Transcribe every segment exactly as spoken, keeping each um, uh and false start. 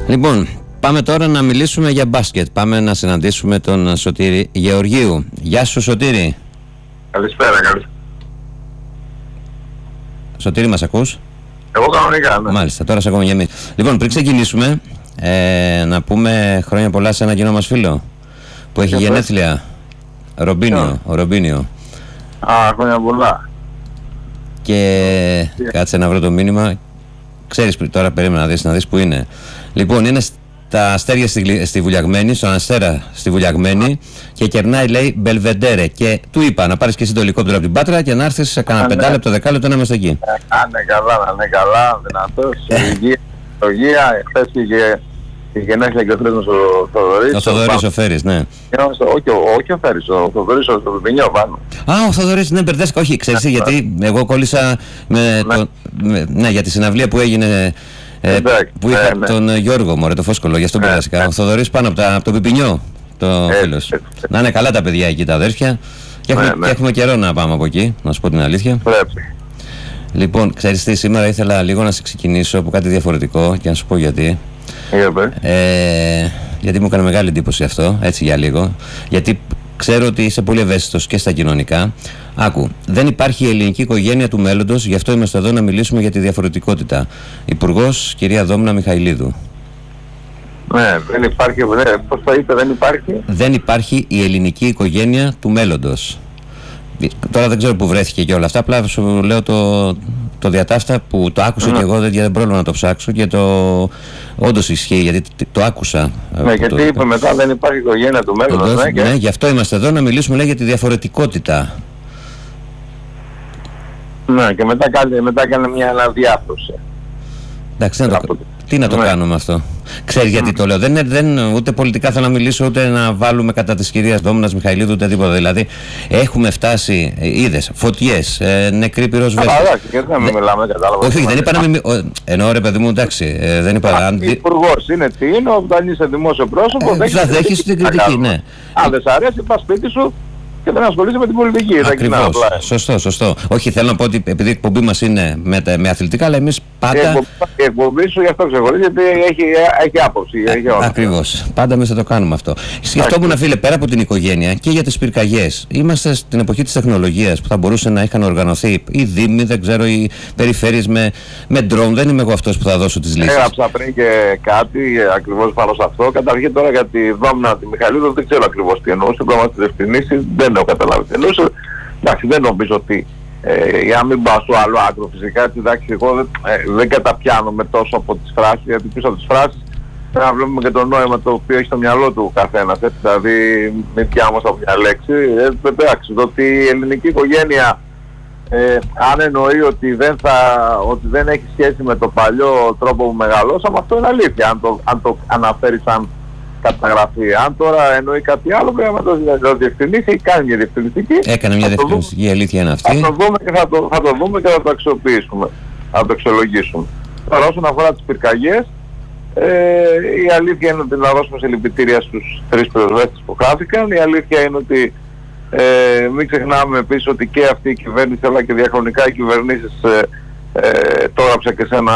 Λοιπόν, πάμε τώρα να μιλήσουμε για μπάσκετ. Πάμε να συναντήσουμε τον Σωτήρη Γεωργίου. Γεια σου, Σωτήρη. Καλησπέρα, καλησπέρα. Σωτήρη, μας ακούς? Εγώ κανονικά, ναι. Μάλιστα, τώρα σε ακούμε για εμείς. Λοιπόν, πριν ξεκινήσουμε, ε, να πούμε χρόνια πολλά σε ένα κοινό μας φίλο που έχει γενέθλια. Ρομπίνιο, ο Ρομπίνιο. Α, χρόνια πολλά. Και yeah. κάτσε να βρω το μήνυμα. Ξέρεις τώρα, περίμενα να δεις, να δεις που είναι. Λοιπόν, είναι στα Αστέρια στη, στη Βουλιαγμένη, στον Αστέρα στη Βουλιαγμένη και κερνάει, λέει, Μπελβεντέρε. Και του είπα να πάρεις και εσύ το ελικόπτερο από την Πάτρα και να έρθεις σε κανένα πεντάλεπτο, δεκάλεπτο να είμαστε εκεί. Άνε καλά, να είναι καλά, δυνατός, υγεία, υγεία, χθες πήγε η γενέθλια και ο τρίτος ο Θοδωρής. Ο Θοδωρής ο Φέρης, ναι. Όχι, όχι ο Φέρης, ο Θοδωρής ο Πιπινιό πάνω. Α, ο Θοδωρής, ναι, μπερδέστηκα, όχι, ξέρεις, γιατί εγώ κόλλησα με το, με, ναι, για τη συναυλία που έγινε. Ε, που είχα ναι, τον ναι. Γιώργο Μωρέ, το Φόσκολο, γι' αυτό πειράστηκα. Ναι, ναι. Ο Θοδωρής πάνω από, τα, από το Πιπινιό, το ε, φίλος. Ε, ε, να είναι καλά τα παιδιά εκεί, τα αδέρφια. Και έχουμε, ναι, ναι. και έχουμε καιρό να πάμε από εκεί, να σου πω την αλήθεια. Πρέπει. Λοιπόν, ξέρεις τι, σήμερα ήθελα λίγο να σε ξεκινήσω από κάτι διαφορετικό και να σου πω γιατί. Ε, γιατί μου έκανε μεγάλη εντύπωση αυτό, έτσι για λίγο. Γιατί ξέρω ότι είσαι πολύ ευαίσθητος και στα κοινωνικά. Άκου, δεν υπάρχει η ελληνική οικογένεια του μέλλοντος, γι' αυτό είμαστε εδώ να μιλήσουμε για τη διαφορετικότητα. Υπουργός, κυρία Δόμνα Μιχαηλίδου. Ναι, δεν υπάρχει, ναι, πώς το είπε, δεν υπάρχει. Δεν υπάρχει η ελληνική οικογένεια του μέλλοντος. Τώρα δεν ξέρω που βρέθηκε και όλα αυτά, απλά σου λέω το, το διατάφτα που το άκουσα mm. και εγώ, δεν, δεν πρόβλημα να το ψάξω και το όντως ισχύει, γιατί το άκουσα. Ναι, γιατί το, είπε μετά δεν υπάρχει οικογένεια του μέλλοντος. Ναι, και... ναι, γι' αυτό είμαστε εδώ να μιλήσουμε, λέει, για τη διαφορετικότητα. Ναι, και μετά κάνει, μετά κάνει μια αναδιάθρωση. Εντάξει, να το, τι να το ναι. κάνουμε αυτό. Ξέρεις γιατί το λέω. Δεν, δεν, ούτε πολιτικά θέλω να μιλήσω, ούτε να βάλουμε κατά της κυρίας Δόμνας Μιχαηλίδου, ούτε τίποτα. Δηλαδή, έχουμε φτάσει, είδες, φωτιές, ε, νεκροί πυροσβέστες. Αλλά εντάξει, γιατί να μην μιλάμε, κατάλαβα. Όχι, δεν είπα να μην. Εννοώ, ρε παιδί μου, εντάξει, ε, δεν είπα. Αν υπουργός είναι τι είναι, όταν είσαι δημόσιο πρόσωπο, ε, θα δέχεις την κριτική, ναι. Αν δεν σ' αρέσει, πας σπίτι σου και δεν ασχολείσαι με την πολιτική. Ακριβώς. Σωστό, σωστό. Όχι, θέλω να πω ότι επειδή η εκπομπή μας είναι με, με αθλητικά, αλλά εμείς πάντα. Η εκπομπή σου γι' αυτό ξεχωρίζει, γιατί έχει, έχει άποψη. Ακριβώς. Πάντα εμείς θα το κάνουμε αυτό. Σκεφτόμουν, φίλε, πέρα από την οικογένεια και για τις πυρκαγιές. Είμαστε στην εποχή της τεχνολογίας που θα μπορούσε να είχαν οργανωθεί οι δήμοι, δεν ξέρω, οι περιφέρειες με, με ντρόουν. Δεν είμαι εγώ αυτός που θα δώσω τις λύσεις. Έγραψα πριν και κάτι ακριβώς πάνω σε αυτό. Καταρχήν τώρα για τη Δόμνα τη Μιχαηλίδου δεν ξέρω ακριβώς τι εννοούσε. Πρέπει να τη διευκρινίσει. Δεν έχω καταλάβει τι εννοούσε. Εντάξει, δεν νομίζω ότι. Ε, για να μην πάω στο άλλο άκρο φυσικά, εντάξει, εγώ δεν, ε, δεν καταπιάνομαι τόσο από τις φράσεις, γιατί πίσω από τις φράσεις πρέπει να βλέπουμε και το νόημα το οποίο έχει στο μυαλό του καθένας, έτσι, δηλαδή μην πιάμε από μια λέξη. Ε, εντάξει, το ότι η ελληνική οικογένεια ε, αν εννοεί ότι δεν, θα, ότι δεν έχει σχέση με το παλιό τρόπο που μεγαλώσαμε, αυτό είναι αλήθεια, αν το, αν το αναφέρει σαν καταγραφή. Αν τώρα εννοεί κάτι άλλο, πρέπει να το, το διευκρινίσει ή κάνει μια διευκρινιστική. Έκανε μια διευκρινιστική, η αλήθεια είναι αυτή. Θα το δούμε και θα το, θα το δούμε και θα το αξιοποιήσουμε, θα το αξιολογήσουμε. Τώρα όσον αφορά τις πυρκαγιές, ε, η αλήθεια είναι ότι να δώσουμε συλληπιτήρια στους τρεις πυροσβέστες που χάθηκαν. Η αλήθεια είναι ότι ε, μην ξεχνάμε επίσης ότι και αυτή η κυβέρνηση, αλλά και διαχρονικά οι κυβερνήσεις, ε, ε, το έγραψα και σε ένα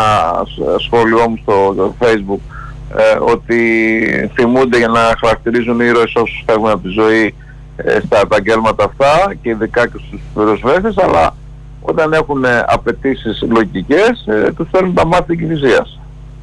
σχόλιο μου στο, στο Facebook, Ε, ότι θυμούνται για να χαρακτηρίζουν ήρωες όσους φεύγουν από τη ζωή ε, στα επαγγέλματα αυτά και ειδικά και στους πυροσβέστες, αλλά όταν έχουν ε, απαιτήσεις λογικές ε, τους φέρνουν τα μάτια της θυσίας.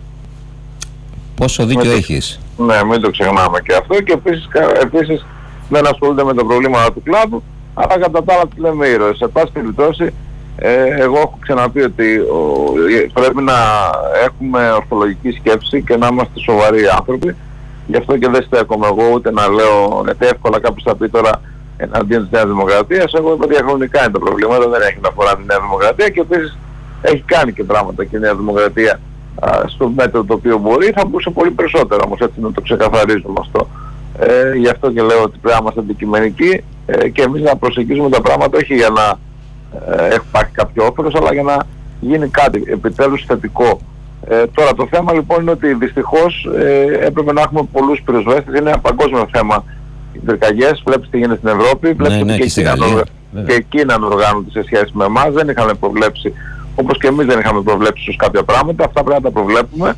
Πόσο δίκιο έχεις. Ναι, μην το ξεχνάμε και αυτό, και επίσης, επίσης δεν ασχολούνται με τα προβλήματα του κλάδου, αλλά κατά τα άλλα τι λέμε ήρωες. Σε πάση περιπτώσει, Ε, εγώ έχω ξαναπεί ότι ο, πρέπει να έχουμε ορθολογική σκέψη και να είμαστε σοβαροί άνθρωποι. Γι' αυτό και δεν στέκομαι εγώ ούτε να λέω, γιατί εύκολα κάποιος θα πει τώρα εναντίον της Νέας Δημοκρατίας. Εγώ είπα διαχρονικά είναι το προβλήματα, δεν έχει να φορά τη Νέα Δημοκρατία, και επίσης έχει κάνει και πράγματα και η Νέα Δημοκρατία α, στο μέτρο το οποίο μπορεί. Θα μπορούσε πολύ περισσότερο όμως, έτσι να το ξεκαθαρίζουμε αυτό. Ε, γι' αυτό και λέω ότι πρέπει να είμαστε αντικειμενικοί ε, και εμείς να προσεγγίζουμε τα πράγματα όχι για να έχει υπάρχει κάποιο όφελος, αλλά για να γίνει κάτι επιτέλους θετικό. Ε, τώρα το θέμα λοιπόν είναι ότι δυστυχώς ε, έπρεπε να έχουμε πολλούς πυροσβέστες, είναι ένα παγκόσμιο θέμα. Οι πυρκαγιές, βλέπεις τι γίνεται στην Ευρώπη, βλέπεις ναι, ότι ναι, και, και, Κίνα, και εκείνα ανοργάνονται σε σχέση με εμάς, δεν είχαμε προβλέψει, όπως και εμείς δεν είχαμε προβλέψει στους κάποια πράγματα, αυτά πρέπει να τα προβλέπουμε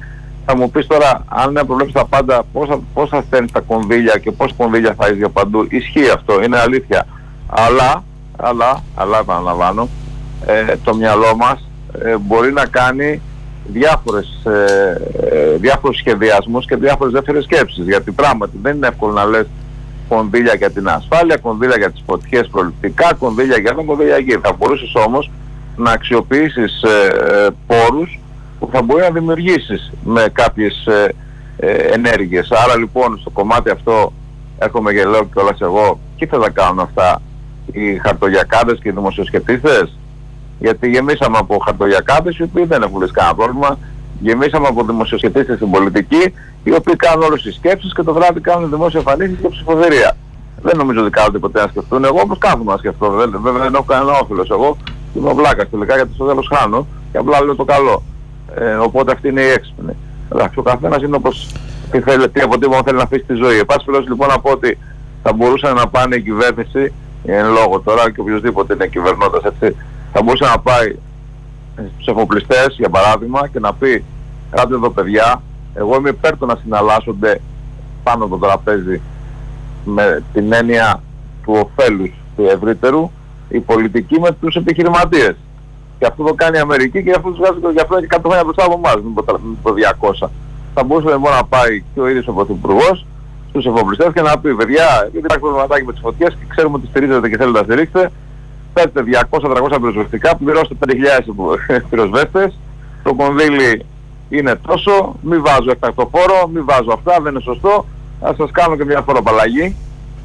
Θα μου πεις τώρα, αν να προβλέψεις τα πάντα, πώς, πώς θα στέλνεις τα κονδύλια και πώς κονδύλια θα έχεις για παντού. Ισχύει αυτό, είναι αλήθεια. Αλλά, αλλά, αλλά επαναλαμβάνω, ε, το μυαλό μας ε, μπορεί να κάνει διάφορες, ε, ε, διάφορους σχεδιασμούς και διάφορες δεύτερες σκέψεις. Γιατί πράγματι δεν είναι εύκολο να λες κονδύλια για την ασφάλεια, κονδύλια για τις φωτιές προληπτικά, κονδύλια για εδώ, κονδύλια εκεί. Θα μπορούσες όμως να αξιοποιήσεις ε, ε, πόρους που θα μπορεί να δημιουργήσεις με κάποιες ε, ε, ενέργειες. Άρα λοιπόν στο κομμάτι αυτό έρχομαι και λέω κιόλας εγώ, τι θα τα κάνουν αυτά οι χαρτογιακάδες και οι δημοσιοσκεπτίστες. Γιατί γεμίσαμε από χαρτογιακάδες οι οποίοι δεν έχουν λες κανένα πρόβλημα, γεμίσαμε από δημοσιοσκεπτίστες στην πολιτική οι οποίοι κάνουν όλες τις σκέψεις και το βράδυ κάνουν δημόσια εμφανίσεις και ψηφοφορία. Δεν νομίζω ότι κάνουν ποτέ να σκεφτούν. Εγώ όμως κάθομαι να σκεφτώ. Βέβαια δεν έχω κανένα όφελος. Εγώ είμαι ο βλάκας τελικά γιατί στο τέλος χάνω και απλά λέω το καλό. Ε, οπότε αυτή είναι η έξυπνη. Εντάξει, ο καθένας είναι όπως τι θέλει, τι από τι θέλει να αφήσει τη ζωή. Εν πάση περιπτώσει λοιπόν να πω ότι θα μπορούσε να πάνε η κυβέρνηση, εν λόγω τώρα και οποιοδήποτε είναι κυβερνώντας έτσι, θα μπορούσε να πάει στους εφοπλιστές για παράδειγμα και να πει κάτε εδώ παιδιά, εγώ είμαι υπέρ του να συναλλάσσονται πάνω από το τραπέζι με την έννοια του ωφέλους του ευρύτερου η πολιτική με τους επιχειρηματίες. Και αυτό το κάνει η Αμερική και γι' αυτό τους βγάζει και αυτό έχει εκατό χρόνια μπροστά από εμάς, μην το διακόσια. Θα μπορούσε λοιπόν να πάει και ο ίδιος ο Πρωθυπουργός στους εφοπλιστές και να πει παιδιά, επειδή υπάρχει προβληματάκι με τις φωτιές και ξέρουμε ότι στηρίζετε και θέλετε να στηρίξετε, πέτε διακόσια με τριακόσια πυροσβεστικά, πληρώστε πέντε χιλιάδες πυροσβέστες, το κονδύλι είναι τόσο, μη βάζω εκτακτοφόρο, μη βάζω αυτά, δεν είναι σωστό, θα σας κάνω και μια φοροαπαλλαγή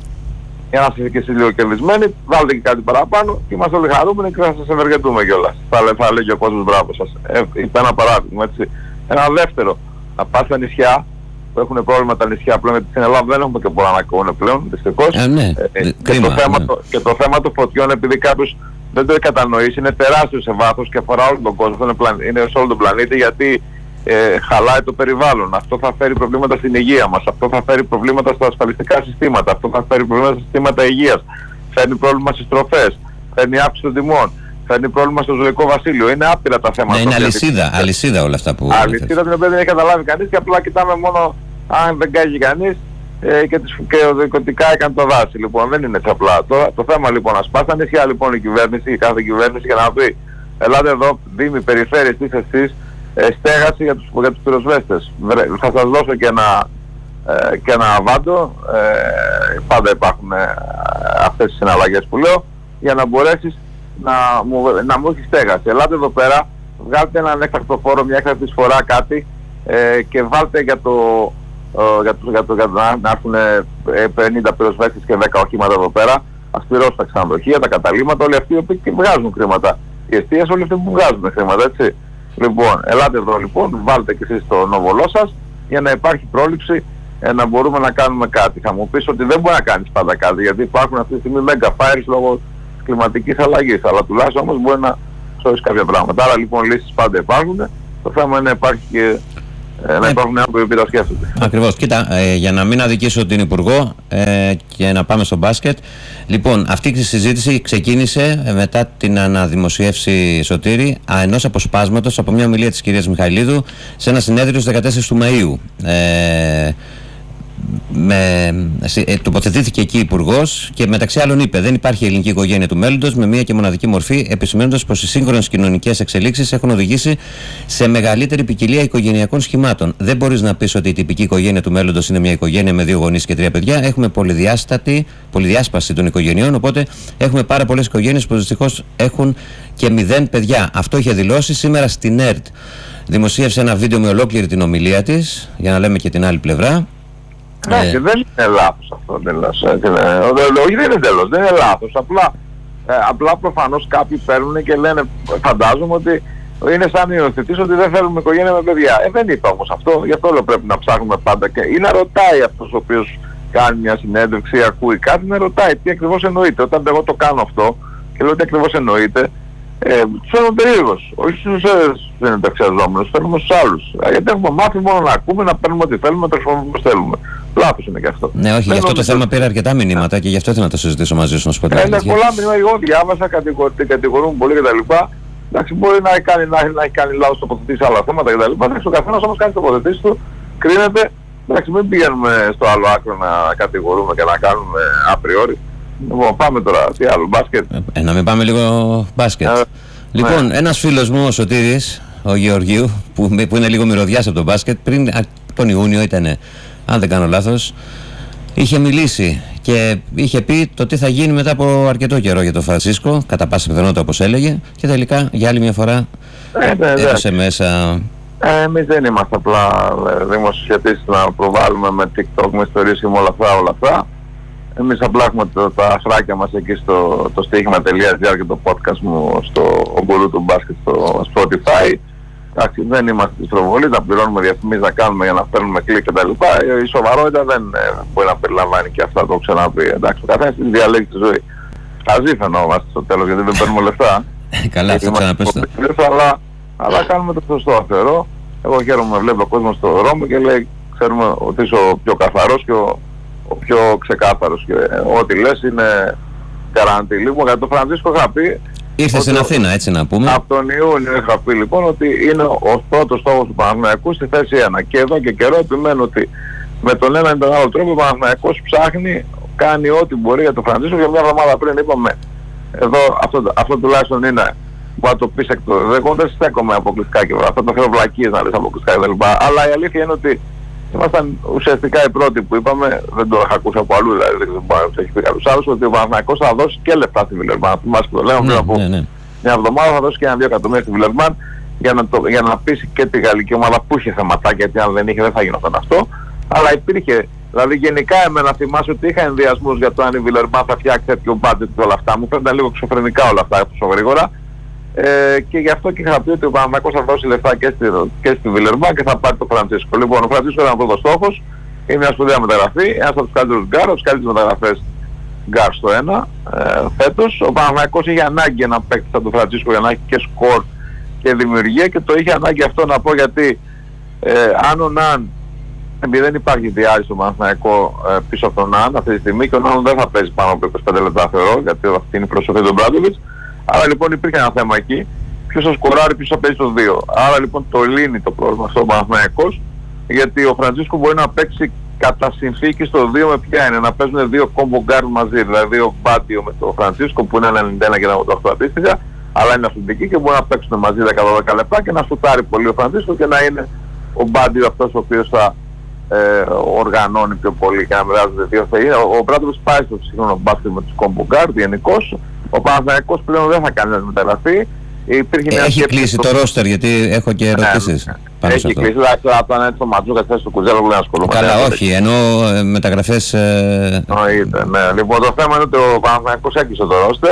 για να είστε και εσείς λίγο κερδισμένοι, βάλτε και κάτι παραπάνω και είμαστε όλοι χαρούμενοι και θα σας ευεργετούμε κιόλας. Θα, θα λέει και ο κόσμος μπράβο σας. Ε, είπε ένα παράδειγμα, έτσι. Ένα δεύτερο, να πας στα νησιά που έχουν πρόβλημα τα νησιά πλέον, γιατί στην Ελλάδα δεν έχουμε και πολλά να ακούνε πλέον, δυστυχώς. Ε, ναι. ε, και, κρίμα, το θέμα, ναι. το, και το θέμα των φωτιών, επειδή κάποιος δεν το έχει κατανοήσει, είναι τεράστιο σε βάθος και αφορά όλο τον κόσμο, είναι σε όλο τον πλανήτη, γιατί Ε, χαλάει το περιβάλλον. Αυτό θα φέρει προβλήματα στην υγεία μας. Αυτό θα φέρει προβλήματα στα ασφαλιστικά συστήματα. Αυτό θα φέρει προβλήματα στα συστήματα υγείας. Φέρνει πρόβλημα στις τροφές. Φέρνει αύξηση των τιμών. Φέρνει πρόβλημα στο ζωικό βασίλειο. Είναι άπειρα τα θέματα. Ναι, είναι αλυσίδα, αλυσίδα όλα αυτά που. Αλυσίδα την οποία δεν έχει καταλάβει κανείς και απλά κοιτάμε μόνο αν δεν κάνει κανείς ε, και, τις, και οδικοτικά έκανε το δάση. Λοιπόν, δεν είναι έτσι απλά. Το, το θέμα λοιπόν να σπάσει τα νησιά λοιπόν η κυβέρνηση, η κάθε κυβέρνηση για να πει ελάτε εδώ, δήμοι, περιφέρειες, τι εσείς. Ε, στέγαση για τους, για τους πυροσβέστες. Θα σας δώσω και ένα, ε, και ένα αβάντο, ε, πάντα υπάρχουν ε, αυτές τις συναλλαγές που λέω, για να μπορέσεις να μου, να μου έχεις στέγαση. Ελάτε εδώ πέρα, βγάλτε έναν έκτακτο φόρο, μια έκτακτη εισφορά κάτι ε, και βάλτε για το, ε, για το, για το, για το να, να έρθουν ε, πενήντα πυροσβέστες και δέκα οχήματα εδώ πέρα, ας πληρώσουν τα ξενοδοχεία, τα καταλήμματα, όλοι αυτοί οι οποίοι βγάζουν χρήματα. Οι εστίες όλοι αυτοί που βγάζουν χρήματα, έτσι. Λοιπόν, ελάτε εδώ λοιπόν, βάλτε και εσείς το νοβολό σας για να υπάρχει πρόληψη, ε, να μπορούμε να κάνουμε κάτι. Θα μου πεις ότι δεν μπορεί να κάνεις πάντα κάτι, γιατί υπάρχουν αυτή τη στιγμή mega fires λόγω της κλιματικής αλλαγής, αλλά τουλάχιστον όμως μπορεί να σώσεις κάποια πράγματα. Άρα λοιπόν λύσεις πάντα υπάρχουν, το θέμα είναι να υπάρχει και ε, να υπάρχουν άνθρωποι που τα σκέφτονται. Ακριβώς. Κοίτα, ε, για να μην αδικήσω την Υπουργό ε, και να πάμε στο μπάσκετ. Λοιπόν, αυτή η συζήτηση ξεκίνησε ε, μετά την αναδημοσίευση Σωτήρη ενός αποσπάσματος από μια ομιλία της κυρίας Μιχαηλίδου σε ένα συνέδριο στις δεκατέσσερις του Μαΐου. Ε, με, ε, τοποθετήθηκε εκεί υπουργός και μεταξύ άλλων είπε: δεν υπάρχει ελληνική οικογένεια του μέλλοντος με μία και μοναδική μορφή, επισημαίνοντας πως οι σύγχρονες κοινωνικές εξελίξεις έχουν οδηγήσει σε μεγαλύτερη ποικιλία οικογενειακών σχημάτων. Δεν μπορείς να πεις ότι η τυπική οικογένεια του μέλλοντος είναι μια οικογένεια με δύο γονείς και τρία παιδιά. Έχουμε πολυδιάστατη, πολυδιάσπαση των οικογενειών, οπότε έχουμε πάρα πολλές οικογένειες που δυστυχώς έχουν και μηδέν παιδιά. Αυτό είχε δηλώσει σήμερα στην ΕΡΤ. Δημοσίευσε ένα βίντεο με ολόκληρη την ομιλία της, για να λέμε και την άλλη πλευρά. Ναι, και δεν είναι λάθος αυτό τέλος. Όχι, δεν είναι τέλος, δεν είναι λάθος. Απλά, ε, απλά προφανώς κάποιοι παίρνουν και λένε, φαντάζομαι ότι είναι σαν υιοθετής ότι δεν θέλουμε οικογένεια με παιδιά. Ε, δεν είπα όμως αυτό, γι' αυτό λέω πρέπει να ψάχνουμε πάντα και ή να ρωτάει αυτός ο οποίος κάνει μια συνέντευξη, ακούει κάτι, να ρωτάει τι ακριβώς εννοείται. Όταν εγώ το κάνω αυτό και λέω τι ακριβώς εννοείται, Ε, τους φέρνουμε περίεργος, όχι στους συνενταξιαζόμενους, φέρνουμε στους άλλους. Γιατί έχουμε μάθει μόνο να ακούμε, να παίρνουμε ό,τι θέλουμε, να τροφούμε όπως θέλουμε. Λάθος είναι και αυτό. Ναι, όχι, γι' αυτό το θέμα πήρα αρκετά μηνύματα και γι' αυτό ήθελα να το συζητήσω μαζί σου, να σου πω την αλήθεια. Είναι πολλά μηνύματα, εγώ διάβασα, κατηγορούν πολύ κτλ. Εντάξει, μπορεί να έχει κάνει, να, να έχει κάνει λάθος τοποθετήσει άλλα θέματα κτλ. Ο καθένας όμως κάνει τοποθετήσεις του, κρίνεται. Εντάξει, μην πηγαίνουμε στο άλλο άκρο να κατηγορούμε και να κάνουμε απριόρι. Λοιπόν, πάμε τώρα, τι άλλο, μπάσκετ. Ε, να μην πάμε λίγο μπάσκετ. Ε, λοιπόν, ναι. Ένας φίλος μου, ο Σωτήρης, ο Γεωργίου, που, που είναι λίγο μυρωδιάς από το μπάσκετ, πριν α, τον Ιούνιο ήταν, αν δεν κάνω λάθος, είχε μιλήσει και είχε πει το τι θα γίνει μετά από αρκετό καιρό για τον Φρανσίσκο, κατά πάσα πιθανότητα όπως έλεγε, και τελικά για άλλη μια φορά ε, ναι, έδωσε ναι. μέσα. Ε, εμείς δεν είμαστε απλά δημοσιογετήσεις να προβάλλουμε με TikTok, με ιστορίες και με όλα αυτά, όλα αυτά. Εμείς απλά έχουμε το, τα ασφράκια μας εκεί στο το στοίχημα.gr και το podcast μου στο γκουρού του μπάσκετ στο Spotify. Εντάξει, δεν είμαστε της προβολής, να πληρώνουμε διαφημίσεις, να κάνουμε για να παίρνουμε κλικ κτλ. Η σοβαρότητα δεν ε, μπορεί να περιλαμβάνει και αυτά, το έχω ξαναπεί. Εντάξει, ο καθένας την διαλέγει τη ζωή. Χαζί φαινόμαστε στο τέλος γιατί δεν παίρνουμε λεφτά. Καλά, αυτό ξαναπέστε. Αλλά, αλλά κάνουμε το σωστό, θεωρώ. Εγώ χαίρομαι, βλέπω ο κόσμος στον δρόμο και λέει, ξέρουμε ότι είσαι ο πιο καθαρός και ο, ο πιο ξεκάθαρος. Και ό,τι λες είναι καραντή. Λοιπόν, για τον Φρανσίσκο είχα πει. Ήρθε στην Αθήνα, έτσι να πούμε. Από τον Ιούνιο είχα πει λοιπόν ότι είναι ο πρώτος στόχος του Παναθηναϊκού στη θέση ένα. Και εδώ και καιρό επιμένω ότι με τον ένα ή τον άλλο τρόπο ο Παναθηναϊκός ψάχνει, κάνει ό,τι μπορεί για τον Φρανσίσκο. Και μια εβδομάδα πριν είπαμε, εδώ αυτό, αυτό τουλάχιστον είναι. Μπορεί να το πεις εκ το δεκό, δεν στέκομαι αποκλειστικά και αυτά το θέλω βλακίες να λες αποκλειστικά κτλ. Αλλά η αλήθεια είναι ότι ήμασταν ουσιαστικά οι πρώτοι που είπαμε, δεν το είχα ακούσει από αλλού, δηλαδή δεν ξέρω αν έχει πει κάποιους άλλους, ότι ο Παναθηναϊκός θα δώσει και λεφτά στη Βιλερμπάν. Θυμάσαι που το λέμε πριν από μια εβδομάδα, θα δώσει και ένα-δύο εκατομμύρια στη Βιλερμπάν για να, το, για να πείσει και τη γαλλική ομάδα που είχε θεματάκια, γιατί αν δεν είχε δεν θα γινόταν αυτό. Αλλά υπήρχε, δηλαδή γενικά εμένα θυμάσαι ότι είχα ενδιασμούς για το αν η Βιλερμπάν θα φτιάξει τέτοιο budget και όλα αυτά. Μου φαίνονταν λίγο ξεφρενικά όλα αυτά τόσο γρήγορα. Ε, και γι' αυτό και είχα πει ότι ο Παναθηναϊκός θα δώσει λεφτά και στη, και στη Βιλερμπάν και θα πάρει το Φρανσίσκο. Λοιπόν, ο Φρανσίσκο ήταν ο πρώτος στόχος, είναι μια σπουδαία μεταγραφή, ένας από τους καλύτερους γκάρ, από τις καλύτερες μεταγραφές γκάρ στο ένα ε, φέτος. Ο Παναθηναϊκός είχε ανάγκη ένα παίκτη σαν τον Φρανσίσκο για να έχει και σκορ και δημιουργία και το είχε ανάγκη αυτό να πω γιατί ε, αν ο Ναν, επειδή δεν υπάρχει διάρκεια στο Παναθηναϊκό ε, πίσω από τον Ναν αυτή τη στιγμή και ο Ναν δεν θα παίζει πάνω από είκοσι πέντε λεπτά θεωρώ, γιατί αυτή είναι η φιλοσοφία του Μπράντοβιτς. Άρα λοιπόν υπήρχε ένα θέμα εκεί, ποιος θα σκοράρει, ποιος θα παίζει στο δύο. Άρα λοιπόν το λύνει το πρόβλημα στο Παναθηναϊκός, γιατί ο Φρανσίσκο μπορεί να παίξει κατά συνθήκη στο δύο με ποια είναι, να παίζουν δύο combo guard μαζί, δηλαδή δύο μπάντιο με το Φρανσίσκο που είναι ένα ενενήντα ένα και ένα ογδόντα οκτώ αντίστοιχα, αλλά είναι αυθεντική και μπορεί να παίξουν μαζί δέκα με δώδεκα λεπτά και να σουτάρει πολύ ο Φρανσίσκο και να είναι ο μπάντιο αυτός ο οποίος θα ε, οργανώνει πιο πολύ και να μοιράζονται δύο θα είναι. Ο, ο Μπράντοβιτς πάει στο σύγχρονο μπάσκετ με τους combo guard γενικώς. Ο Παναθηναϊκός πλέον δεν θα κάνει να μεταγραφεί. Έχει κλείσει το ρόστερ γιατί έχω και ερωτήσεις. Ναι, πάνω έχει κλείσει, δηλαδή από αν έτσι το Ματζούκα θέση του Κουζέλο που δεν ασχολούμαι. Καλά, όχι, ενώ ε, μεταγραφές... Ε... Νοείται, ναι. Λοιπόν, το θέμα είναι ότι ο Παναθηναϊκός έκλεισε το ρόστερ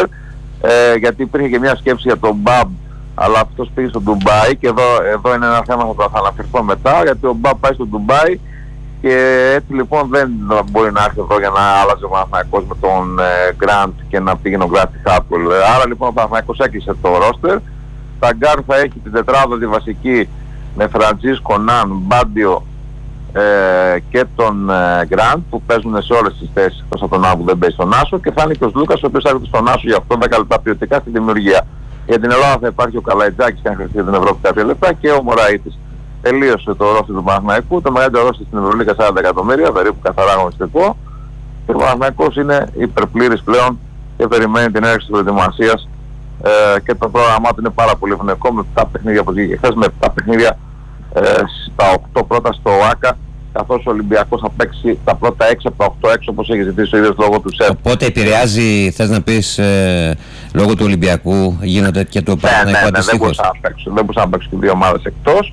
ε, γιατί υπήρχε και μια σκέψη για τον Μπαμπ, αλλά αυτός πήγε στο Ντουμπάι και εδώ, εδώ είναι ένα θέμα που θα αναφερθώ μετά, γιατί ο Μπαμπ πάει στο Ντουμπάι και έτσι λοιπόν δεν μπορεί να έρθει εδώ για να άλλαζε ο Παναθηναϊκός με τον Γκραντ ε, και να πήγαινε ο Γκραντ στη Χάπολ. Άρα λοιπόν ο Παναθηναϊκός έκλεισε το ρόστερ. Τα γκάρ θα έχει την τετράδα τη βασική με Φραντσίσκο, Ναν, Μπάντιο ε, και τον Γκραντ ε, που παίζουν σε όλες τις θέσεις εκτός από τον Ναν που δεν παίζει στον Άσο και θα είναι και ο Λούκας ο οποίος έρχεται στον Άσο για αυτό δέκα λεπτά ποιοτικά στη δημιουργία. Για την Ελλάδα θα υπάρχει ο Καλαϊτζάκης και αν χρειαστεί την Ευρώπη κάποια λεπτά και ο Μωραΐτης. Τελείωσε το ρόστερ του Παναθηναϊκού, το μεγαλύτερο ρόστερ στην Ευρωλίγα σαράντα εκατομμύρια, περίπου καθαρά αγωνιστικό. Και ο Παναθηναϊκός είναι υπερπλήρης πλέον και περιμένει την έναρξη της προετοιμασίας ε, και το πρόγραμμά του είναι πάρα πολύ ευνοϊκό με επτά παιχνίδια που βγήκε χθες, με επτά παιχνίδια ε, στα οκτώ πρώτα στο ΆΚΑ, καθώς ο Ολυμπιακός θα παίξει τα πρώτα έξι από τα οκτώ έξω όπως έχει ζητήσει ο ίδιος λόγω του ΣΕΠ. Οπότε επηρεάζει, θες να πεις, ε, λόγω του Ολυμπιακού γίνονται και του Παναθηναϊκού αντιστοίχως. Ναι, ναι, ναι, δεν μπορούσαν να παίξουν και δύο ομάδες εκτός.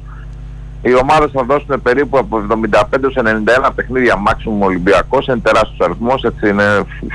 Οι ομάδες θα δώσουν περίπου από εβδομήντα πέντε έως ενενήντα ένα παιχνίδια μάξιμουμ Ολυμπιακός, είναι τεράστιος αριθμός, έτσι είναι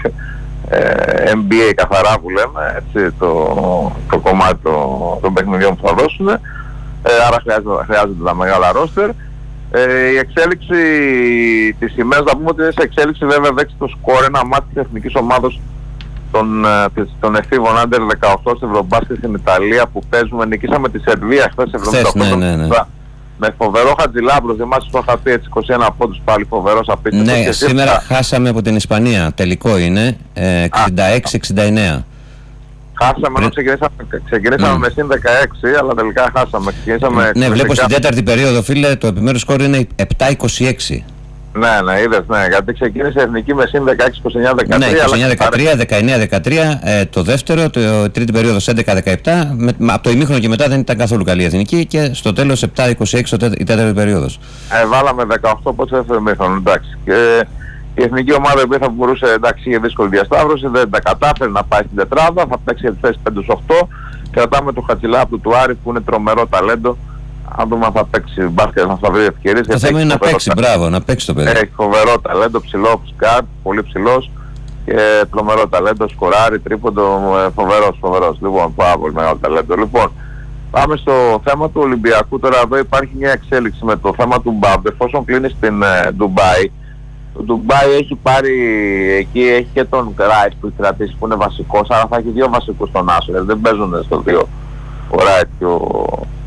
ε, N B A καθαρά που λέμε, έτσι το, το κομμάτι των παιχνιδιών που θα δώσουν, ε, άρα χρειάζεται, χρειάζεται τα μεγάλα ρόστερ. Ε, η εξέλιξη της ημέρας, θα πούμε ότι είναι σε εξέλιξη βέβαια δέξει το σκορ, ένα μάτι της εθνικής ομάδος των, των εφήβων άντερ δεκαοκτώ στο Ευρωμπάσκετ στην Ιταλία που παίζουμε, νικήσαμε τη Σερβία χθες εβδομήντα οκτώ. Ναι, ναι, ναι. Με φοβερό Χατζηλάμπρο, θυμάσαι που είχα πει έτσι είκοσι ένα πόντους πάλι φοβερός απίστευτος. Ναι, σήμερα θα... χάσαμε από την Ισπανία, τελικό είναι, ε, εξήντα έξι εξήντα εννέα. Χάσαμε ενώ ξεκινήσαμε, ξεκινήσαμε mm. με συν δεκαέξι, αλλά τελικά χάσαμε. Ξεκινήσαμε ναι, βλέπω στην τέταρτη περίοδο, φίλε, το επιμέρους σκόρ είναι επτά είκοσι έξι. Ναι, ναι, είδες, ναι, γιατί ξεκίνησε η Εθνική με συν δεκαέξι, είκοσι εννιά, δεκατρία. Ναι, είκοσι εννιά δεκατρία, δεκαεννιά δεκατρία, ε, το δεύτερο, το τρίτη περίοδο έντεκα δεκαεπτά. Με, από το ημίχρονο και μετά δεν ήταν καθόλου καλή η Εθνική και στο τέλος επτά είκοσι έξι η τέταρτη περίοδος. Ε, βάλαμε δεκαοκτώ πόντους στο δεύτερο ημίχρονο, εντάξει. Και η εθνική ομάδα που θα μπορούσε, εντάξει, είχε δύσκολη διασταύρωση, δεν τα κατάφερε να πάει στην τετράδα, θα παίξει για τη θέση πέντε οκτώ. Κρατάμε το Χατζηλάπτου του Άρη που είναι τρομερό ταλέντο. Αν δούμε αν θα παίξει μπάσκετ, θα θα βρει ευκαιρίες. Το θέμα είναι να παίξει, ταλέντο. Μπράβο, να παίξει το παιδί. Έχει φοβερό ταλέντο, ψηλό σκάρτ, πολύ ψηλός και τρομερό ταλέντο, σκοράρει, τρίποντο, φοβερός, φοβερός. Λοιπόν, πάρα πολύ μεγάλο ταλέντο. Λοιπόν, πάμε στο θέμα του Ολυμπιακού. Τώρα εδώ υπάρχει μια εξέλιξη με το θέμα του Μπάμπ. Εφόσον κλείνει στην ε, Ντουμπάι, το Ντουμπάι έχει πάρει εκεί, έχει και τον Ράιτ που έχει κρατήσει που είναι βασικός, άρα θα έχει δύο βασικούς στον Άσο, δεν παίζουν στο δύο ο Ράιτ και ο,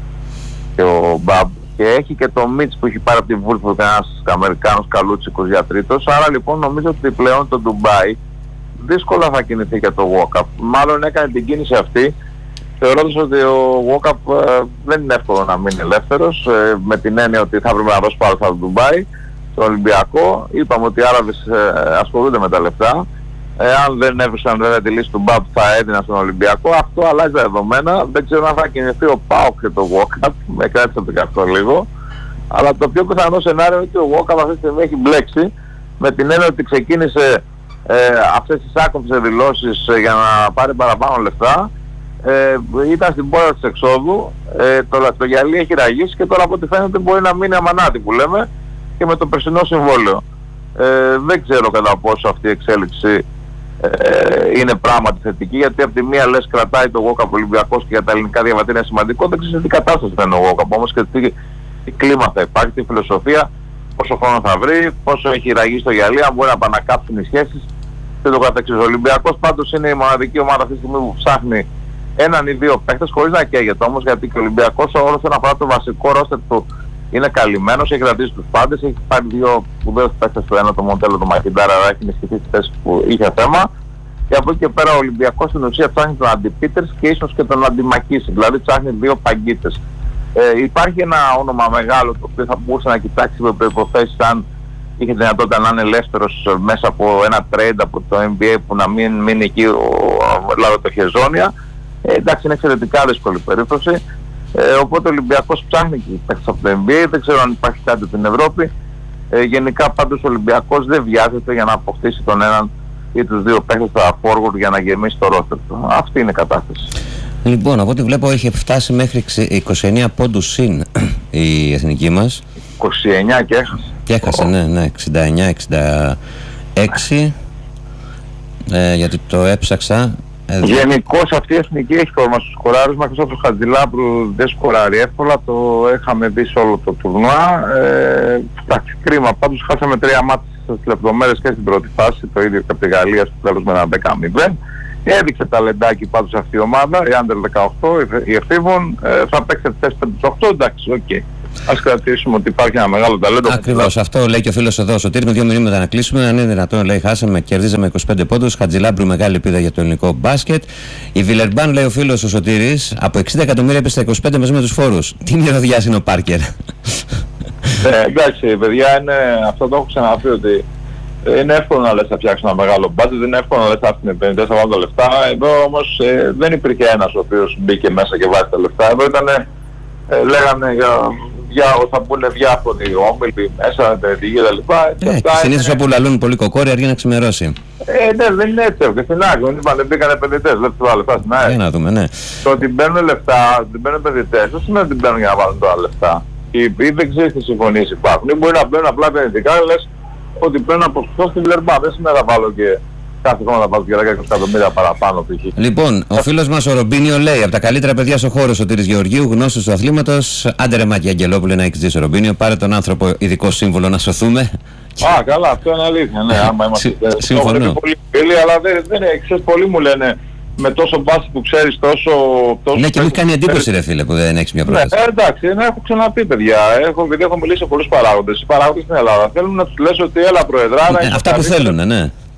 και ο Μπάμπ, και έχει και τον Μίτς που έχει πάρει από την Βούλφο και ένας Αμερικάνος καλούτσικος για τρίτος, άρα λοιπόν νομίζω ότι πλέον το Ντουμπάι δύσκολα θα κινηθεί για το Walkup. Μάλλον έκανε την κίνηση αυτή θεωρώντας ότι ο Walkup ε, δεν είναι εύκολο να μείνει ελεύθερος, ε, με την έννοια ότι θα έπρεπε να δώσει πάλι στο Ντουμπάι. Το Ολυμπιακό, είπαμε ότι οι Άραβες ε, ασχολούνται με τα λεφτά. Ε, αν δεν έβρισαν βέβαια τη λύση του Μπαμπ θα έδιναν στον Ολυμπιακό. Αυτό αλλάζει τα δεδομένα. Δεν ξέρω αν θα κινηθεί ο ΠΑΟΚ και το Walkup. Με κράτησε το αυτό λίγο. Αλλά το πιο πιθανό σενάριο είναι ότι ο Walkup αυτή τη στιγμή έχει μπλέξει με την έννοια ότι ξεκίνησε ε, αυτές τις άκομψες δηλώσεις ε, για να πάρει παραπάνω λεφτά. Ε, ήταν στην πόρτα της εξόδου. Ε, το, το γυαλί έχει ραγίσει και τώρα από ό,τι φαίνεται μπορεί να μείνει αμανάτη που λέμε. Και με το περσινό συμβόλαιο. Ε, δεν ξέρω κατά πόσο αυτή η εξέλιξη ε, είναι πράγματι θετική, γιατί από τη μία λες κρατάει το Walkup Ολυμπιακός και για τα ελληνικά διαβατήρια είναι σημαντικό, δεν ξέρω τι κατάσταση θα είναι ο Walkup όμως και τι, τι κλίμα θα υπάρχει, τι φιλοσοφία, πόσο χρόνο θα βρει, πόσο έχει ραγίσει το γυαλί, αν μπορεί να επανακάψουν οι σχέσεις και το καθεξής. Ο Ολυμπιακός πάντως είναι η μοναδική ομάδα αυτή τη στιγμή που ψάχνει έναν ή δύο παίχτες, χωρίς να καίγεται όμως, γιατί και ο Ολυμπιακός όλος ένα αφορά το βασικό ρόστερ του είναι καλυμμένος, έχει κρατήσει τους πάντες, έχει πάρει δύο σπουδαίους παίκτες στο ένα, το Μοντέλο, το Μακιντάρα, αλλά έχει ενισχυθεί στη θέση που είχε θέμα. Και από εκεί και πέρα ο Ολυμπιακός στην ουσία ψάχνει τον Αντιπίτερς και ίσως και τον Αντιμακίση, δηλαδή ψάχνει δύο παγκίτες. Ε, υπάρχει ένα όνομα μεγάλο το οποίο θα μπορούσε να κοιτάξει με προϋποθέσεις αν είχε δυνατότητα να είναι ελεύθερος μέσα από ένα trade από το N B A που να μην μείνει εκεί ο, ο, το Χεζόνια. Ε, εντάξει, είναι εξαιρετικά δύσκολη περίπτωση. Ε, οπότε ο Ολυμπιακός ψάχνει και παίκτες από το N B A, δεν ξέρω αν υπάρχει κάτι από την Ευρώπη. Ε, γενικά πάντως ο Ολυμπιακός δεν βιάζεται για να αποκτήσει τον έναν ή τους δύο παίκτες στα forward για να γεμίσει το roster του. Αυτή είναι η κατάσταση. Λοιπόν, από ό,τι βλέπω έχει φτάσει μέχρι είκοσι εννέα πόντους συν η εθνική μας. είκοσι εννέα και έχασε. Και έχασε, ναι, ναι, εξήντα εννέα εξήντα έξι. Ε, γιατί το έψαξα. Γενικώς αυτή η εθνική έχει πρόβλημα στο σκοράρισμα, εκτός από το Χατζηλάπρου δεν σκοράρει εύκολα, το είχαμε δει σε όλο το τουρνουά. Ε, εντάξει, κρίμα, πάντως χάσαμε τρία μάτια στις λεπτομέρειες και στην πρώτη φάση, το ίδιο και από τη Γαλλία στο τέλος με ένα δέκα μηδέν. Έδειξε ταλεντάκι πάντως αυτή η ομάδα, η Under δεκαοκτώ, η εφήβων, ε, θα παίξει τη θέση πέντε οκτώ, εντάξει, οκ. Okay. Ας κρατήσουμε ότι υπάρχει ένα μεγάλο ταλέντο. Ακριβώς, αυτό λέει και ο φίλος εδώ. Σωτήρη, με δύο μηνύματα να κλείσουμε. Αν είναι δυνατόν, λέει, χάσαμε, κερδίζαμε είκοσι πέντε πόντους. Χατζηλάμπρου, μεγάλη ελπίδα για το ελληνικό μπάσκετ. Η Βιλερμπάν, λέει ο φίλος ο Σωτήρης, από εξήντα εκατομμύρια έπεσε στα είκοσι πέντε μαζί με τους φόρους. Τι μυρωδιάς είναι ο Πάρκερ. Ε, εντάξει, παιδιά, είναι, αυτό το έχω ξαναπεί ότι είναι εύκολο να λες να φτιάξεις ένα μεγάλο μπάτζετ, δεν είναι εύκολο να λες να φτιάξεις πενήντα σαράντα λεφτά. Εδώ όμως ε, δεν υπήρχε ένας ο οποίος μπήκε μέσα και βάζει τα λεφτά. Εδώ ήταν, ε, λέγανε για, για θα μπουν διάφοροι όμιλοι μέσα, παιδεία κτλ. Ε, συνήθως είναι... όπου λαλούν πολύ κοκόρι αργεί να ξημερώσει. Ε, ναι, δεν είναι έτσι. Και στην άκρη, δεν μπήκαν επενδυτές, δεν τους λεφτά στην άκρη. Για να δούμε, ναι. Το ότι μπαίνουν λεφτά, ότι μπαίνουν επενδυτές, δεν σημαίνει ότι μπαίνουν για να βάλουν τώρα λεφτά. Ή δεν ξέρεις τι συμφωνίες υπάρχουν. Ή μπορεί να μπαίνουν απλά επενδυτικά, λες ότι πρέπει να αποστώ στην Βιλερμπάν. Δεν σημαίνει να βάλω και κάθε χρόνο να βάλω και δέκα εκατομμύρια παραπάνω π.χ. Λοιπόν, ο φίλος μας ο Ρομπίνιο λέει: από τα καλύτερα παιδιά στο χώρο, ο Σωτήρης Γεωργίου, γνώστης του αθλήματος. Άντε ρε Μάκη Αγγελόπουλε να έχεις ζήσει ο Ρομπίνιο. Πάρε τον άνθρωπο ειδικό σύμβολο να σωθούμε. Α, καλά, αυτό είναι αλήθεια. Ναι, άμα είμαστε. Συμφωνώ. Πολύ φίλοι, αλλά δεν, δεν είναι. Ξέρεις, πολλοί μου λένε με τόσο μπάσκετ που ξέρεις, τόσο. τόσο ναι, και μου έχει κάνει εντύπωση, ρε φίλε, που δεν έχεις μια πρόταση. Ναι, εντάξει, ναι, έχω ξαναπεί, παιδιά. Έχω, έχω μιλήσει σε πολλούς παράγοντες. Οι παράγοντες στην Ελλάδα θέλουν να τους λες ότι έλα προεδράρα. Ναι, αυτά που θέλουν, ναι.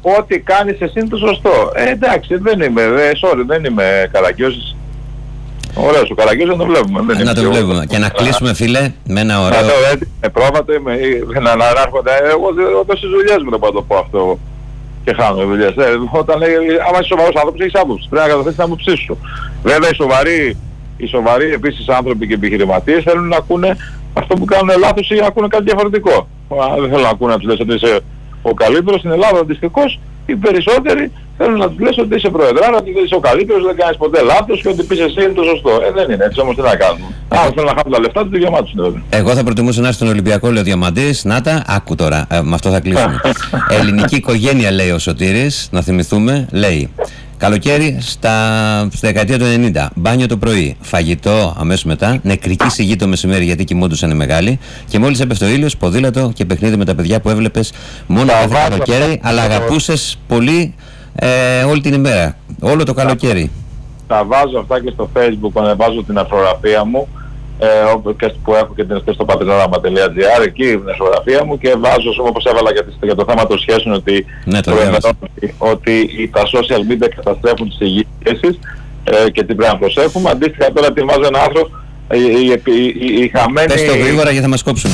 ό,τι κάνεις εσύ είναι το σωστό. Ε, εντάξει, δεν είμαι, ε, sorry, δεν είμαι Καραγκιόζης. Ωραίος ο Καραγκιόζης, να το βλέπουμε. Δεν να το βλέπουμε. Και να κλείσουμε, φίλε, με ένα ωραίο... Με πρόβατο είμαι, να ανάρχονται. Εγώ εδώ στις δουλειές μου δεν μπορώ να το πω αυτό. Και χάνω δουλειές. Ε, όταν λέει, άμα είσαι σοβαρός άνθρωπος, έχεις άποψη. Πρέπει να καταθέσεις την άποψή σου. Βέβαια, οι σοβαροί, οι σοβαροί επίσης άνθρωποι και επιχειρηματίες θέλουν να ακούνε αυτό που κάνουν λάθος ή να ακούνε κάτι διαφορετικό. Α, δεν θέλουν να ακούνε να τους λες ότι είσαι ο καλύτερος. Στην Ελλάδα δυστυχώς οι περισσότεροι θέλουν να τους λες ότι είσαι προεδράρα, ότι είσαι ο καλύτερος, δεν κάνεις ποτέ λάθος και ότι πεις εσύ είναι το σωστό. Ε, δεν είναι έτσι, όμως τι να κάνουμε. Αν θέλουν να χάνουν τα λεφτά τους, το δικαίωμά τους είναι. Εγώ θα προτιμούσα να είσαι στον Ολυμπιακό, λέει ο Διαμαντής. Να τα, άκου τώρα, ε, με αυτό θα κλείσουμε. Ελληνική οικογένεια, λέει ο Σωτήρης, να θυμηθούμε, λέει. Καλοκαίρι στα, στη δεκαετία του ενενήντα. Μπάνιο το πρωί. Φαγητό αμέσως μετά. Νεκρική σιγή το μεσημέρι γιατί κοιμόντουσαν οι μεγάλοι. Και μόλις έπεφτε ο ήλιος, ποδήλατο και παιχνίδι με τα παιδιά που έβλεπες μόνο κάθε καλοκαίρι, αλλά αγαπούσες πολύ ε, όλη την ημέρα. Όλο το καλοκαίρι. Τα βάζω αυτά και στο Facebook, ανεβάζω την αρθρογραφία μου. Ε, και που έχω και την εστία στο πατρινόραμα τελεία τζι άρ, εκεί την αρθρογραφία μου, και βάζω, όπως έβαλα για, για το θέμα των σχέσεων, ότι, ναι, το ότι, ότι τα social media καταστρέφουν τις υγιείς σχέσεις ε, και την πρέπει να προσέχουμε. Αντίστοιχα τώρα την βάζω ένα άρθρο, η, η, η, η, η χαμένη... Πες το γρήγορα γιατί θα μας κόψουν.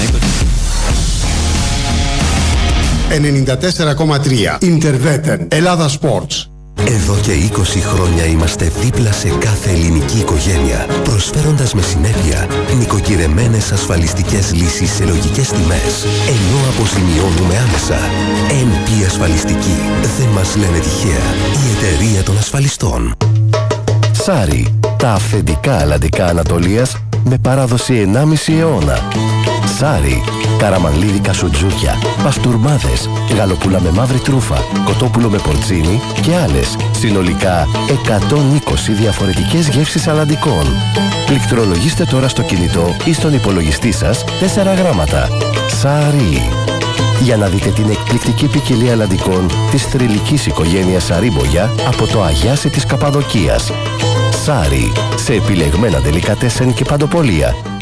ενενήντα τέσσερα κόμμα τρία Interveten Ελλάδα Sports. Εδώ και είκοσι χρόνια είμαστε δίπλα σε κάθε ελληνική οικογένεια, προσφέροντας με συνέπεια νοικοκυρεμένες ασφαλιστικές λύσεις σε λογικές τιμές, ενώ αποζημιώνουμε άμεσα. εν πι Ασφαλιστική. Δεν μας λένε τυχαία. Η εταιρεία των ασφαλιστών. Σάρι. Τα αυθεντικά αλλαντικά Ανατολίας με παράδοση ενάμιση αιώνα. Σάρι. Καραμανλίδικα σουτζούκια, παστούρμάδες, γαλοπούλα με μαύρη τρούφα, κοτόπουλο με πορτσίνι και άλλες. Συνολικά εκατόν είκοσι διαφορετικές γεύσεις αλλαντικών. Πληκτρολογήστε τώρα στο κινητό ή στον υπολογιστή σας τέσσερα γράμματα. Σάρι. Για να δείτε την εκπληκτική ποικιλία αλλαντικών της θρυλικής οικογένειας Σαρίμπογια από το Αγιάσι της Καπαδοκίας. Σάρι. Σε επιλεγμένα ντελικατέσεν και παντοπολία.